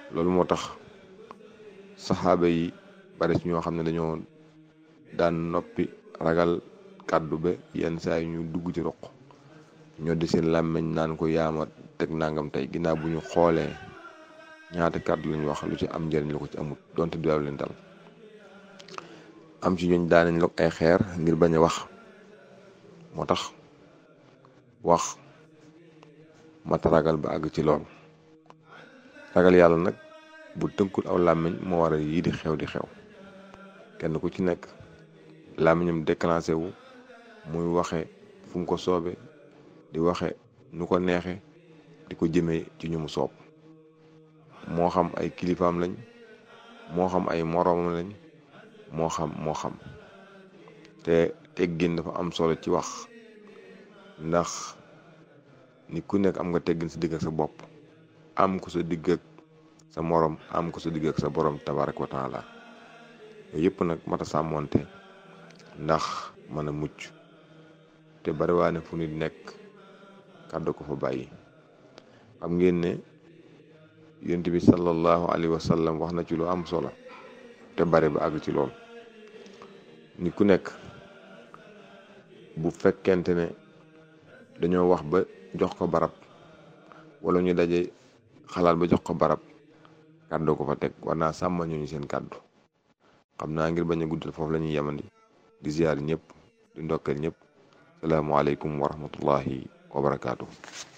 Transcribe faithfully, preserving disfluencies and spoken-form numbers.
loolu moo tax saxaaba yi bari ci ñoo xam ne dañoo daan noppi ragal kàddu ba yenn saa yi ñu dugg ci roq ñoo di seen làmmiñ naan ko yaama teg nangam tey ginnaaw bu ñu xoolee ñaata kàddu lañu wax lu ci am njëriñ lu ko ci amut donte du leen dal am ci ñooñ daanañ log ay xeer ngir bañ a wax moo tax wax mata ragal ba àgg ci lool ragal yàlla nag bu tënkul aw làmmiñ moo war a yii di xew di xew kenn ku ci nekk làmmiñam déclenché wu muy waxe fu mu ko soobe di waxe nu ko neexe di ko jëmee ci ñu mu soob moo xam ay kilifaam lañ moo xam ay moroomam lañ moo xam moo xam te teggin dafa am solo ci wax ndax ni ku nekk am nga teggin sa digg ak sa bopp am ko sa digg ak sa morom am ko sa digg ak sa borom tabarak wa taala yooyu yëpp nag mata sàmmoonte ndax mën a mucc te bariwaane fu nit nekk kàddu ko fa bàyyi xam ngeen ne yonent bi sallallahu alayhi wa sallam wax na ci lu am solo te bari ba àgg ci lool ni ku nekk bu fekkente ne dañoo wax ba jox ko barab wala ñu daje xalaat ba jox ko barab kàddu ko fa teg war naa sàmma ñooñu seen kàddu xam naa ngir bañ a guddal foofu la ñuy yemandi di ziyaar ñëpp di ndokkeel ñëpp salaamualeykum wa rahmatullahi wa barakaatu.